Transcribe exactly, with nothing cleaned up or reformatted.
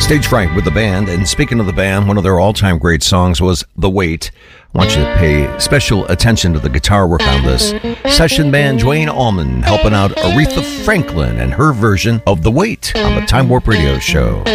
Stage Fright with the band, and speaking of the band, one of their all-time great songs was The Wait. I want you to pay special attention to the guitar work on this. Session band Duane Allman helping out Aretha Franklin and her version of The Wait on the Time Warp Radio Show.